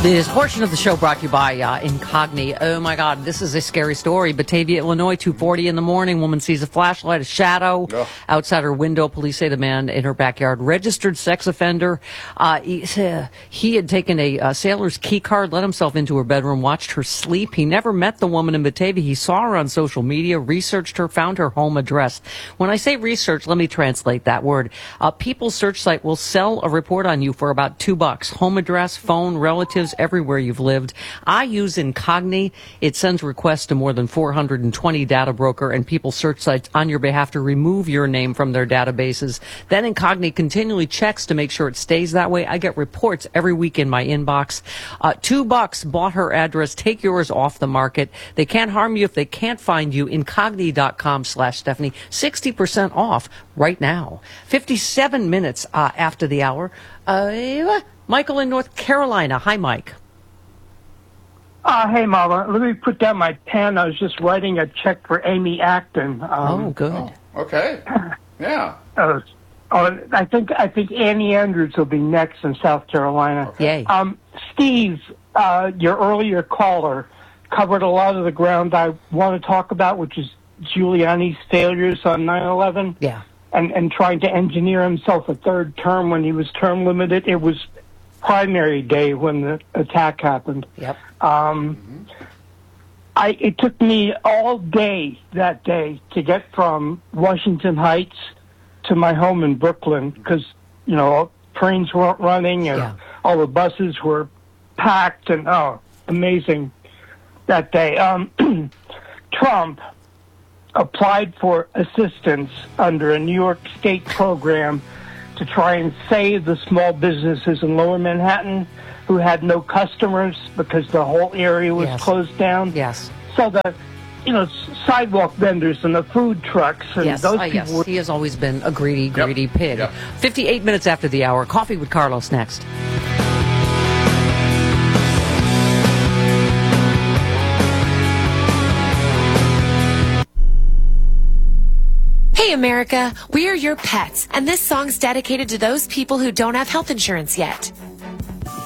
This portion of the show brought to you by Incogni. Oh my God, this is a scary story. Batavia, Illinois, 2:40 in the morning. Woman sees a flashlight, a shadow outside her window. Police say the man in her backyard, registered sex offender. He had taken a sailor's key card, let himself into her bedroom, watched her sleep. He never met the woman in Batavia. He saw her on social media, researched her, found her home address. When I say research, let me translate that word. People's search site will sell a report on you for about $2. Home address, phone, relatives, everywhere you've lived. I use Incogni. It sends requests to more than 420 data broker and people search sites on your behalf to remove your name from their databases. Then Incogni continually checks to make sure it stays that way. I get reports every week in my inbox. $2 bought her address. Take yours off the market. They can't harm you if they can't find you. Incogni.com/Stephanie. 60% off right now. 57 minutes after the hour. Michael in North Carolina. Hi, Mike. Hey, Mama. Let me put down my pen. I was just writing a check for Amy Acton. Good. Okay. Yeah. I think Annie Andrews will be next in South Carolina. Okay. Yay. Steve, your earlier caller covered a lot of the ground I want to talk about, which is Giuliani's failures on 9/11. Yeah. And trying to engineer himself a third term when he was term limited. It was primary day when the attack happened. Yep. It took me all day that day to get from Washington Heights to my home in Brooklyn because, trains weren't running and all the buses were packed and, amazing that day. Trump applied for assistance under a New York State program to try and save the small businesses in Lower Manhattan who had no customers because the whole area was closed down. Yes. So the, sidewalk vendors and the food trucks and those people. He has always been a greedy pig. Yep. 58 minutes after the hour. Coffee with Carlos next. Hey America, we are your pets, and this song's dedicated to those people who don't have health insurance yet.